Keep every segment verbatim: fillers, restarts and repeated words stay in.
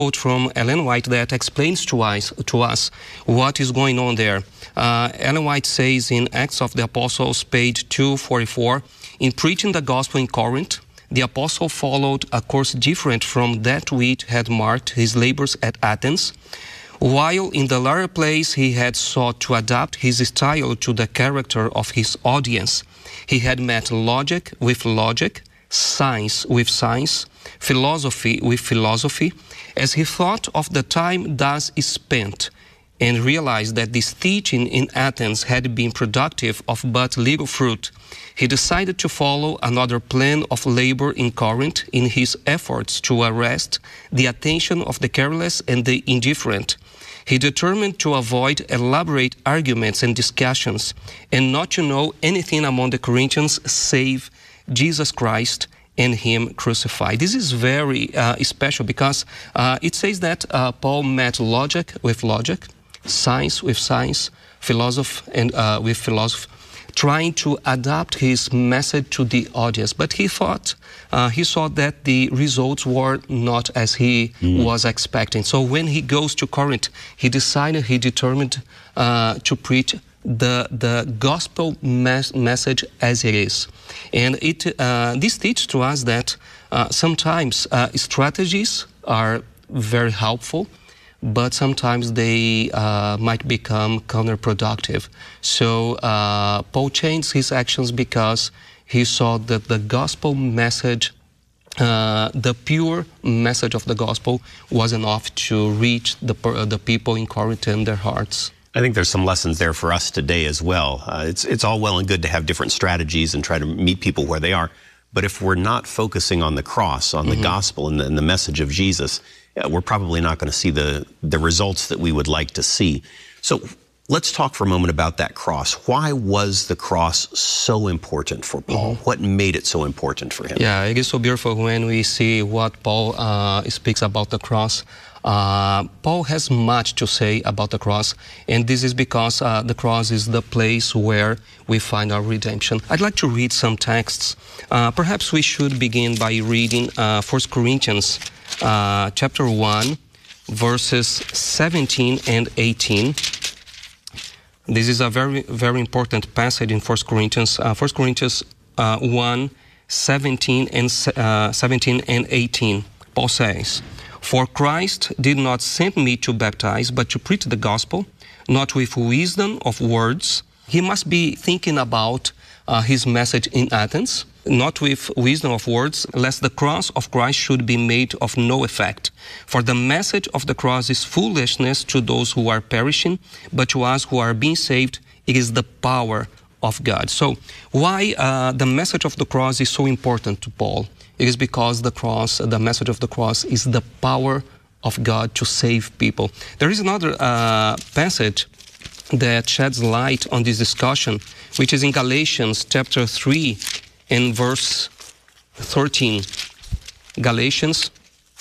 quote from Ellen White that explains to us, to us what is going on there. Uh, Ellen White says in Acts of the Apostles, page two forty-four, in preaching the gospel in Corinth, the apostle followed a course different from that which had marked his labors at Athens. While in the latter place he had sought to adapt his style to the character of his audience, he had met logic with logic, science with science, philosophy with philosophy, as he thought of the time thus spent, and realized that this teaching in Athens had been productive of but little fruit. He decided to follow another plan of labor in Corinth in his efforts to arrest the attention of the careless and the indifferent. He determined to avoid elaborate arguments and discussions, and not to know anything among the Corinthians save Jesus Christ and Him crucified. This is very uh, special because uh, it says that uh, Paul met logic with logic, science with science, philosophy and uh, with philosophy, trying to adapt his message to the audience. But he thought, uh, he saw that the results were not as he mm. was expecting. So when he goes to Corinth, he decided, he determined uh, to preach the the gospel mes message as it is. And it uh, this teaches to us that uh, sometimes uh, strategies are very helpful, but sometimes they uh, might become counterproductive. So uh, Paul changed his actions because he saw that the gospel message, uh, the pure message of the gospel, was enough to reach the, the people in Corinth and their hearts. I think there's some lessons there for us today as well. Uh, it's, it's all well and good to have different strategies and try to meet people where they are. But if we're not focusing on the cross, on the mm-hmm. gospel and the, and the message of Jesus, uh, we're probably not going to see the, the results that we would like to see. So let's talk for a moment about that cross. Why was the cross so important for Paul? Mm-hmm. What made it so important for him? Yeah, it is so beautiful when we see what Paul uh, speaks about the cross. Uh, Paul has much to say about the cross, and this is because uh, the cross is the place where we find our redemption. I'd like to read some texts. Uh, perhaps we should begin by reading uh, First Corinthians uh, chapter one, verses seventeen and eighteen. This is a very, very important passage in First Corinthians. Uh, First Corinthians uh, one, seventeen and, uh, seventeen and eighteen. Paul says, "For Christ did not send me to baptize, but to preach the gospel, not with wisdom of words." He must be thinking about uh, his message in Athens, not with wisdom of words, lest the cross of Christ should be made of no effect. For the message of the cross is foolishness to those who are perishing, but to us who are being saved, it is the power of God. So why uh, the message of the cross is so important to Paul? It is because the cross, the message of the cross, is the power of God to save people. There is another uh, passage that sheds light on this discussion, which is in Galatians chapter three and verse thirteen. Galatians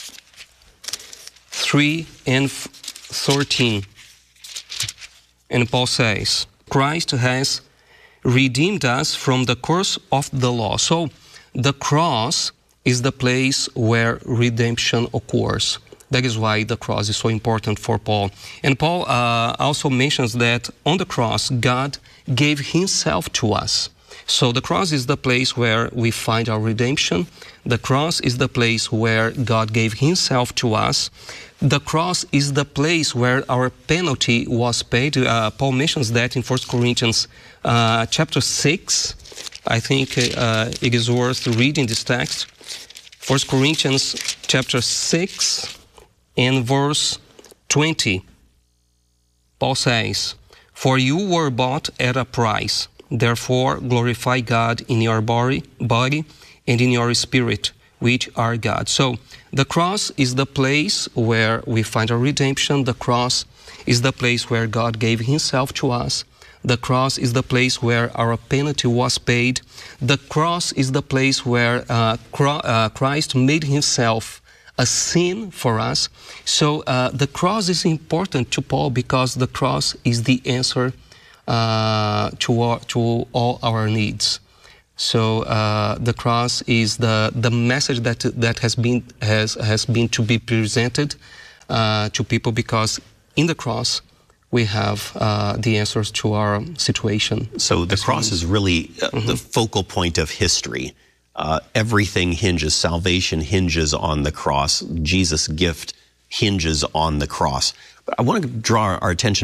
three and thirteen. And Paul says, "Christ has redeemed us from the curse of the law." So the cross is the place where redemption occurs. That is why the cross is so important for Paul. And Paul uh, also mentions that on the cross, God gave himself to us. So the cross is the place where we find our redemption. The cross is the place where God gave himself to us. The cross is the place where our penalty was paid. Uh, Paul mentions that in First Corinthians uh, chapter six. I think uh, it is worth reading this text. First Corinthians chapter six and verse twenty. Paul says, "For you were bought at a price. Therefore glorify God in your body, body and in your spirit, which are God." So the cross is the place where we find our redemption. The cross is the place where God gave himself to us. The cross is the place where our penalty was paid. The cross is the place where uh, Christ made himself a sin for us. So uh, the cross is important to Paul because the cross is the answer uh, to, our, to all our needs. So uh, the cross is the, the message that, that has, been, has, has been to be presented uh, to people, because in the cross we have uh, the answers to our situation. So the cross is really uh, mm-hmm. the focal point of history. Uh, everything hinges, salvation hinges on the cross. Jesus' gift hinges on the cross. But I want to draw our attention